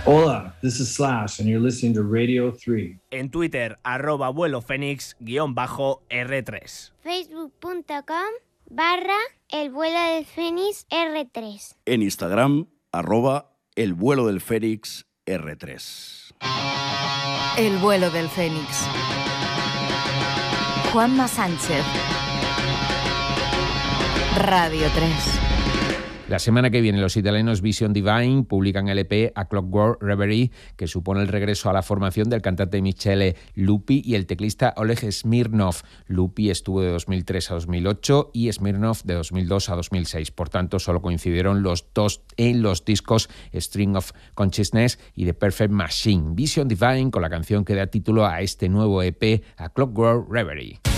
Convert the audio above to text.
Hola, this is Slash and you're listening to Radio 3. En Twitter, @vuelofenix_R3. Facebook.com/El Vuelo del Fénix R3. En Instagram, @El Vuelo del Fénix R3. El Vuelo del Fénix. Juanma Sánchez. Radio 3. La semana que viene los italianos Vision Divine publican el EP A Clockwork Reverie, que supone el regreso a la formación del cantante Michele Lupi y el teclista Oleg Smirnov. Lupi estuvo de 2003 a 2008 y Smirnov de 2002 a 2006. Por tanto, solo coincidieron los dos en los discos String of Consciousness y The Perfect Machine. Vision Divine con la canción que da título a este nuevo EP, A Clockwork Reverie.